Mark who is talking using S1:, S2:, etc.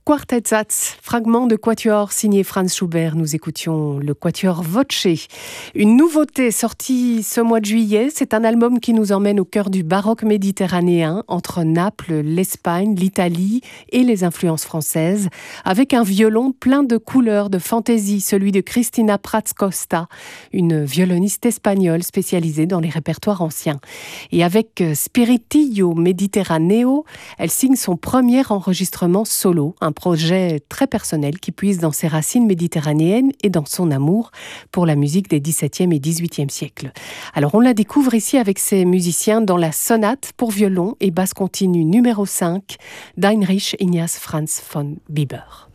S1: Quartettsatz, fragment de quatuor signé Franz Schubert. Nous écoutions le quatuor Voce. Une nouveauté sortie ce mois de juillet, c'est un album qui nous emmène au cœur du baroque méditerranéen, entre Naples, l'Espagne, l'Italie et les influences françaises, avec un violon plein de couleurs, de fantaisie, celui de Cristina Prats Costa, une violoniste espagnole spécialisée dans les répertoires anciens. Et avec Spiritillo Mediterraneo, elle signe son premier enregistrement solo, un projet très personnel qui puise dans ses racines méditerranéennes et dans son amour pour la musique des XVIIe et XVIIIe siècles. Alors on la découvre ici avec ses musiciens dans la sonate pour violon et basse continue numéro 5 d'Heinrich Ignaz Franz von Bieber.